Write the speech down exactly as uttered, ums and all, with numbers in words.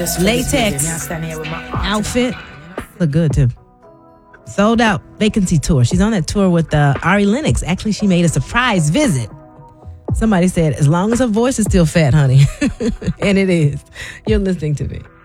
latex outfit. Look good too. Sold out vacancy tour. She's on that tour with uh, Ari Lennox. Actually, she made a surprise visit. Somebody said, as long as her voice is still fat, honey. And it is. You're listening to me.